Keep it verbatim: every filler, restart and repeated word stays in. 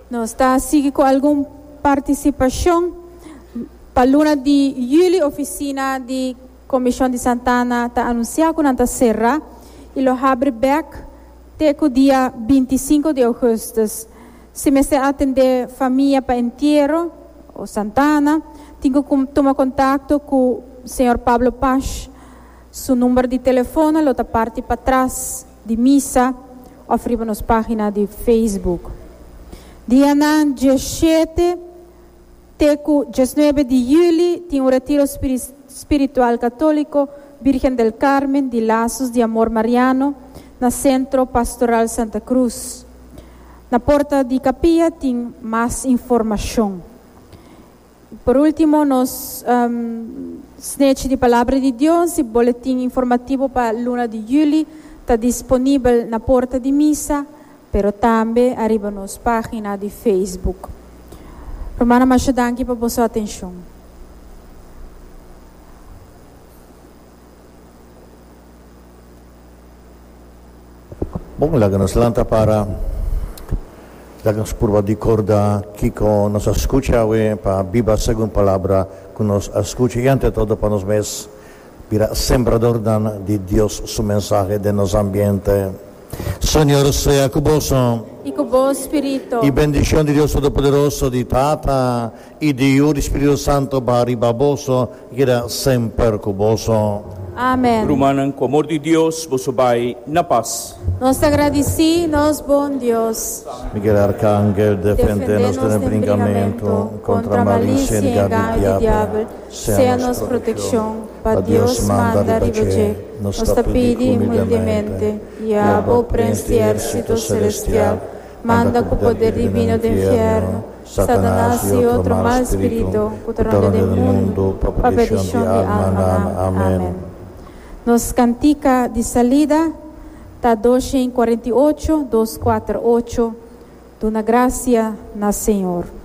Nos está sigue con alguna participación. Para luna de julio, oficina de Comisión de Santana está anunciada con anta serra y lo abre back teco dia veinticinco de agosto. Se me se atender familia para entierro o Santana, tengo que tomar contacto con o senhor Pablo Paz, su número de teléfono, la otra parte para atrás de misa, ofrece nas páginas de Facebook. Dia dezessete, teco dezenove de julho, tem um retiro espiritual católico, Virgen del Carmen, de Laços de Amor Mariano, na Centro Pastoral Santa Cruz. Na porta de capilla tem mais informação. Por último, nos um, snatch de Palavra de Deus e boletim informativo para a luna de julho está disponível na porta de missa, pero também arriba nas páginas de Facebook. Romana Machadanki, para a sua atenção. Bom, lagamos lanta para lagamos purva de corda Kiko nos escucha hoy para viva según palabra que nos escucha y ante todo para nos mes para sembrador dan de Dios su mensaje de nos ambiente. Señor sea con vos y con vos espíritu y bendición de Dios Todopoderoso de Tata y de Hijo y Espíritu Santo para baboso y era siempre con vos. Amén. Rumanan com amor de Deus, vos vai na paz. Nos agradeci, nos bom Deus. Miguel Arcángel, defende-nos do brincamento contra a malícia e engano do diabo. Seja-nos proteção. Para Deus manda ribecer. Nos tapide humildemente. E a o exército celestial. Manda com o poder divino do inferno. Satanás e outro mal espírito. Cutrone do mundo. Para perdição de alma. Amém. Nos cantica de salida. Está dois quarenta e oito, duzentos e quarenta e oito, de uma graça na Senhor.